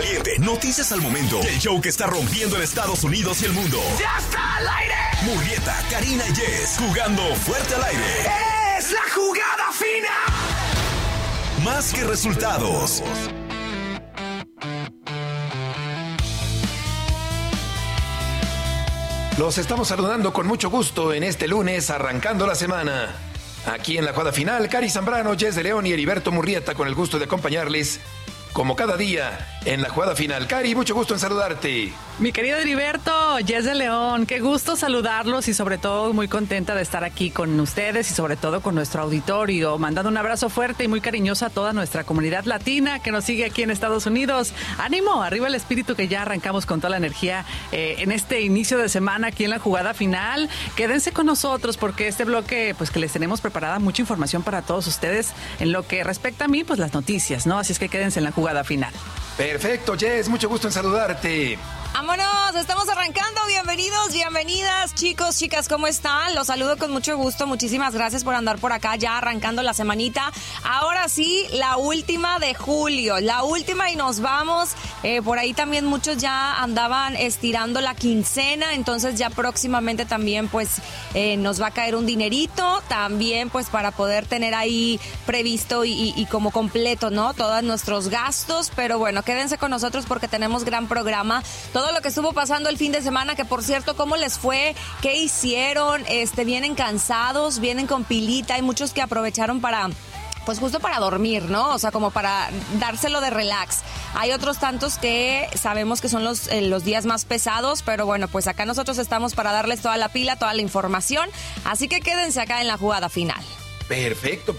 caliente, noticias al momento. El show que está rompiendo en Estados Unidos y el mundo. ¡Ya está al aire! Murrieta, Karina y Jess, jugando fuerte al aire. ¡Es la jugada final! Más que resultados. Los estamos saludando con mucho gusto en este lunes, arrancando la semana. Aquí en la jugada final, Cari Zambrano, Jess de León y Heriberto Murrieta, con el gusto de acompañarles, como cada día, en la jugada final. Cari, mucho gusto en saludarte. Mi querido Heriberto, Jess de León, qué gusto saludarlos y sobre todo muy contenta de estar aquí con ustedes y sobre todo con nuestro auditorio. Mandando un abrazo fuerte y muy cariñoso a toda nuestra comunidad latina que nos sigue aquí en Estados Unidos. ¡Ánimo! Arriba el espíritu, que ya arrancamos con toda la energía en este inicio de semana aquí en la jugada final. Quédense con nosotros porque este bloque, pues que les tenemos preparada mucha información para todos ustedes en lo que respecta a mí, pues las noticias, ¿no? Así es que quédense en la jugada final. Perfecto, Jess, mucho gusto en saludarte. ¡Vámonos! Estamos arrancando. Bienvenidos, bienvenidas, chicos, chicas, ¿cómo están? Los saludo con mucho gusto. Muchísimas gracias por andar por acá, ya arrancando la semanita. Ahora sí, la última de julio, la última y nos vamos. Por ahí también muchos ya andaban estirando la quincena, entonces ya próximamente también pues nos va a caer un dinerito, también pues para poder tener ahí previsto y como completo, ¿no? Todos nuestros gastos, pero bueno, quédense con nosotros porque tenemos gran programa. Todo lo que estuvo pasando el fin de semana, que por cierto, ¿cómo les fue? ¿Qué hicieron? Vienen cansados, vienen con pilita, hay muchos que aprovecharon para... pues justo para dormir, ¿no? O sea, como para dárselo de relax. Hay otros tantos que sabemos que son los días más pesados, pero bueno, pues acá nosotros estamos para darles toda la pila, toda la información. Así que quédense acá en la jugada final. Perfecto.